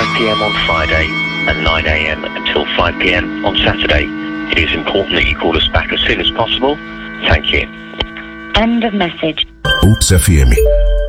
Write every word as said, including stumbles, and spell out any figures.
p m on Friday and nine a m until five p m on Saturday. It is important that you call us back as soon as possible. Thank you. End of message. Roots F M